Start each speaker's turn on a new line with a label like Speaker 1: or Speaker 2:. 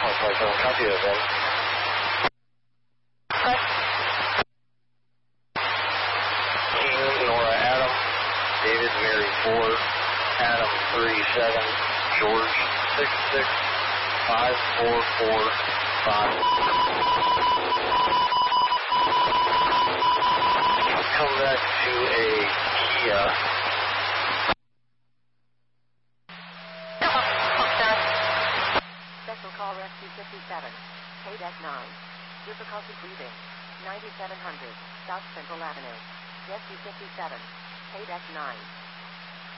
Speaker 1: Copy that, Ben. King, Nora, Adam, David, Mary, 4, Adam, 37, George, 66, 5445. Come back to a Kia.
Speaker 2: Special call rescue 57, KDEC 9. Difficulty breathing, 9700, South Central Avenue. Rescue 57, KDEC 9.